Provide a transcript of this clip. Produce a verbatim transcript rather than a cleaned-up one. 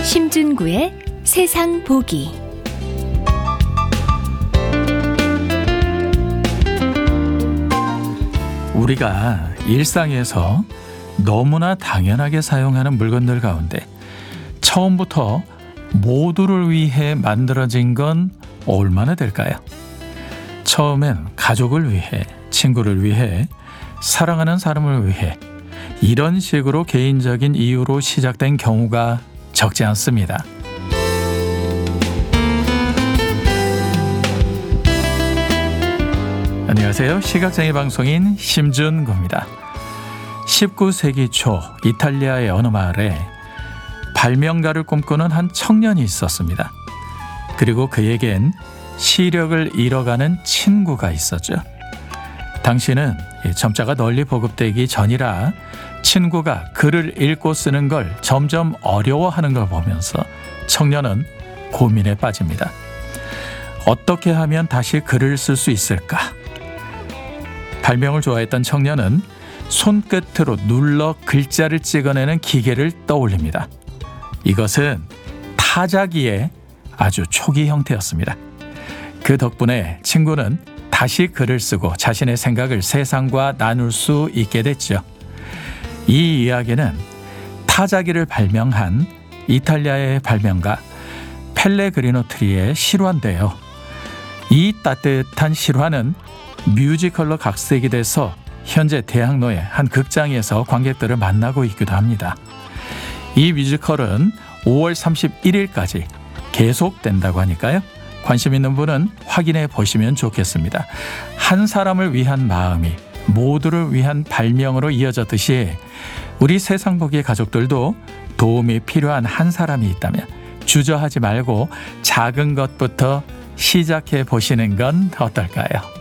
심준구의 세상 보기. 우리가 일상에서 너무나 당연하게 사용하는 물건들 가운데 처음부터 모두를 위해 만들어진 건 얼마나 될까요? 처음엔 가족을 위해, 친구를 위해, 사랑하는 사람을 위해 이런 식으로 개인적인 이유로 시작된 경우가 적지 않습니다. 안녕하세요. 시각장애 방송인 심준구입니다. 십구 세기 초 이탈리아의 어느 마을에 발명가를 꿈꾸는 한 청년이 있었습니다. 그리고 그에겐 시력을 잃어가는 친구가 있었죠. 당시는 점자가 널리 보급되기 전이라 친구가 글을 읽고 쓰는 걸 점점 어려워하는 걸 보면서 청년은 고민에 빠집니다. 어떻게 하면 다시 글을 쓸 수 있을까? 발명을 좋아했던 청년은 손끝으로 눌러 글자를 찍어내는 기계를 떠올립니다. 이것은 타자기의 아주 초기 형태였습니다. 그 덕분에 친구는 다시 글을 쓰고 자신의 생각을 세상과 나눌 수 있게 됐죠. 이 이야기는 타자기를 발명한 이탈리아의 발명가 펠레그리노 트리의 실화인데요. 이 따뜻한 실화는 뮤지컬로 각색이 돼서 현재 대학로의 한 극장에서 관객들을 만나고 있기도 합니다. 이 뮤지컬은 오월 삼십일일까지 계속된다고 하니까요. 관심 있는 분은 확인해 보시면 좋겠습니다. 한 사람을 위한 마음이 모두를 위한 발명으로 이어졌듯이 우리 세상보기의 가족들도 도움이 필요한 한 사람이 있다면 주저하지 말고 작은 것부터 시작해 보시는 건 어떨까요?